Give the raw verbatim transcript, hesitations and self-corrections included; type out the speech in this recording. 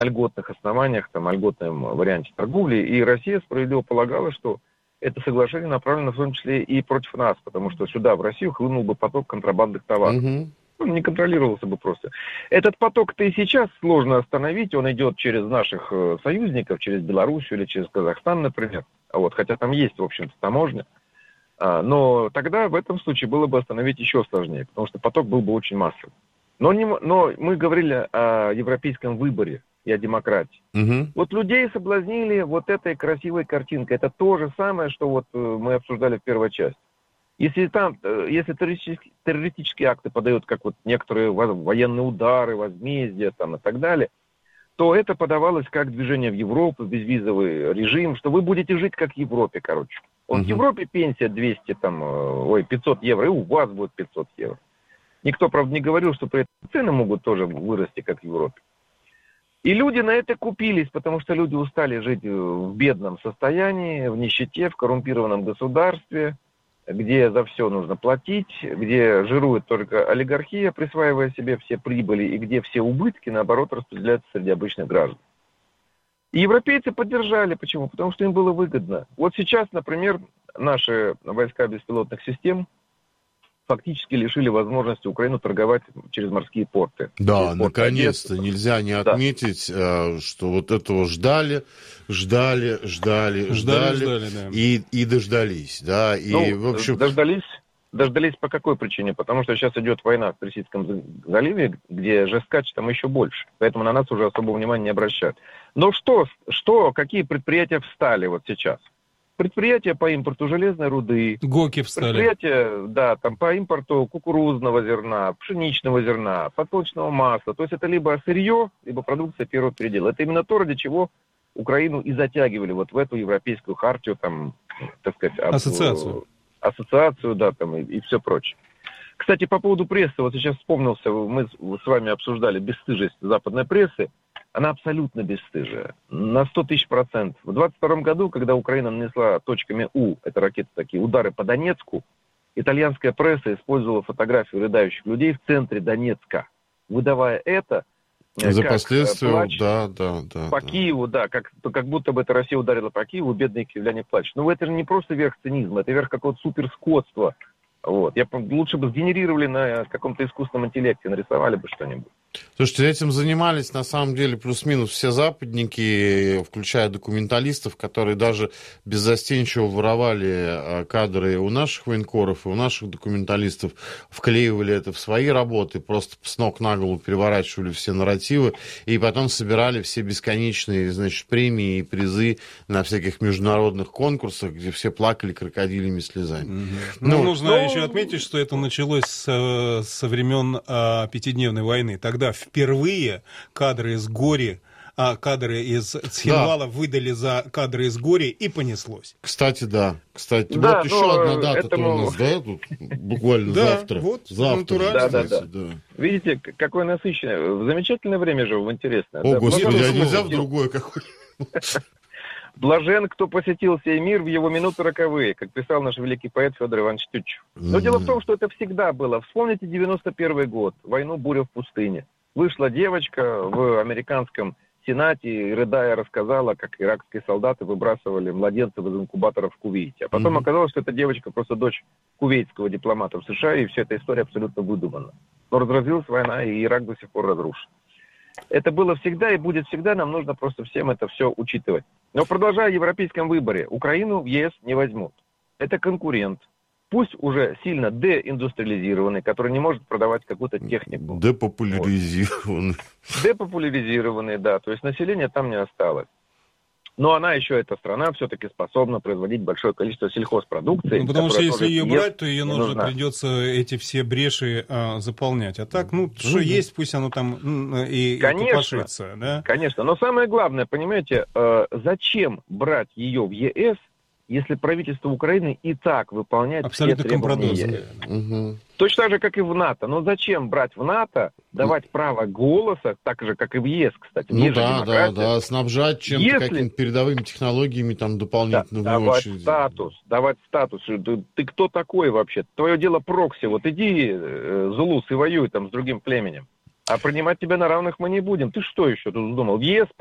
льготных основаниях, там, о льготном варианте торговли, и Россия справедливо полагала, что это соглашение направлено в том числе и против нас, потому что сюда, в Россию, хлынул бы поток контрабандных товаров. Угу. Он не контролировался бы просто. Этот поток-то и сейчас сложно остановить, он идет через наших союзников, через Белоруссию или через Казахстан, например, вот, хотя там есть, в общем-то, таможня. Но тогда в этом случае было бы остановить еще сложнее, потому что поток был бы очень массовый. Но, не, но мы говорили о европейском выборе и о демократии. Угу. Вот людей соблазнили вот этой красивой картинкой. Это то же самое, что вот мы обсуждали в первой части. Если там, если террористические, террористические акты подают, как вот некоторые военные удары, возмездия там и так далее, то это подавалось как движение в Европу, безвизовый режим, что вы будете жить как в Европе, короче. Вот uh-huh. в Европе пенсия двести, там, ой, пятьсот евро, и у вас будет пятьсот евро. Никто, правда, не говорил, что при этом цены могут тоже вырасти, как в Европе. И люди на это купились, потому что люди устали жить в бедном состоянии, в нищете, в коррумпированном государстве, где за все нужно платить, где жирует только олигархия, присваивая себе все прибыли, и где все убытки, наоборот, распределяются среди обычных граждан. И европейцы поддержали. Почему? Потому что им было выгодно. Вот сейчас, например, наши войска беспилотных систем фактически лишили возможности Украину торговать через морские порты. Да, через наконец-то. Одессы. Нельзя не отметить, да. что вот этого ждали, ждали, ждали, ждали, ждали, ждали да. и, и дождались. Да, и, ну, в общем... дождались, дождались по какой причине? Потому что сейчас идет война в Персидском заливе, где жесткач там еще больше. Поэтому на нас уже особого внимания не обращают. Но что, что, какие предприятия встали вот сейчас? Предприятия по импорту железной руды. ГОКи встали. Предприятия, да, там по импорту кукурузного зерна, пшеничного зерна, подсолнечного масла. То есть это либо сырье, либо продукция первого передела. Это именно то, ради чего Украину и затягивали вот в эту европейскую хартию, там, так сказать... Об, ассоциацию. Ассоциацию, да, там, и, и все прочее. Кстати, по поводу прессы, вот сейчас вспомнился, мы с вами обсуждали бесстыжесть западной прессы. Она абсолютно бесстыжая, на сто тысяч процентов. В двадцать втором году, когда Украина нанесла точками У, это ракеты такие, удары по Донецку, итальянская пресса использовала фотографию рыдающих людей в центре Донецка, выдавая это за последствия, плач да, да, да. По да. Киеву, да, как, как будто бы это Россия ударила по Киеву, бедные киевляне плачут. Но это же не просто верх цинизма, это верх какого-то суперскотства. Вот. Я лучше бы сгенерировали на каком-то искусственном интеллекте, нарисовали бы что-нибудь. Слушайте, этим занимались, на самом деле, плюс-минус все западники, включая документалистов, которые даже беззастенчиво воровали кадры у наших военкоров и у наших документалистов, вклеивали это в свои работы, просто с ног на голову переворачивали все нарративы, и потом собирали все бесконечные, значит, премии и призы на всяких международных конкурсах, где все плакали крокодильями слезами. Mm-hmm. Ну, ну, нужно но... еще отметить, что это началось со, со времен а, Пятидневной войны. Тогда впервые кадры из Гори, а кадры из Цхинвала да. выдали за кадры из Гори, и понеслось. Кстати, да. Кстати, да, вот еще одна дата этому... у нас, да, тут буквально да, завтра. Вот, завтра. Да, да, да, да. Видите, какое насыщенное. В замечательное время же, в интересное. О, да? Господи, Блажен, а нельзя посетил... в другое какое? Блажен, кто посетил сей мир в его минуты роковые, как писал наш великий поэт Федор Иванович Тютчев. Но mm-hmm. дело в том, что это всегда было. Вспомните девяносто первый год, войну «Буря в пустыне». Вышла девочка в американском Сенате и, рыдая, рассказала, как иракские солдаты выбрасывали младенцев из инкубаторов в Кувейте. А потом mm-hmm. оказалось, что эта девочка просто дочь кувейтского дипломата в США, и вся эта история абсолютно выдумана. Но разразилась война, и Ирак до сих пор разрушен. Это было всегда и будет всегда, нам нужно просто всем это все учитывать. Но продолжая в европейском выборе, Украину в ЕС не возьмут. Это конкурент. Пусть уже сильно деиндустриализированный, который не может продавать какую-то технику. Депопуляризированный. Вот. Депопуляризированный, да. То есть населения там не осталось. Но она еще, эта страна, все-таки способна производить большое количество сельхозпродукции. Ну, потому что если ее брать, то ее нужно, нужна. придется эти все бреши а, заполнять. А так, ну, что mm-hmm. есть, пусть оно там и, конечно, и копошится. Да? Конечно, но самое главное, понимаете, э, зачем брать ее в ЕС, если правительство Украины и так выполняет абсолютно все требования ЕС. Угу. Точно так же, как и в НАТО. Но зачем брать в НАТО, давать право голоса, так же, как и в ЕС, кстати. Ну да, да, да, снабжать чем-то, если... какими-то передовыми технологиями там дополнительно. Да, давать очереди. статус, давать статус. Ты, ты кто такой вообще? Твое дело прокси. Вот иди, э, Зулус, и воюй там с другим племенем. А принимать тебя на равных мы не будем. Ты что еще тут думал? В ЕС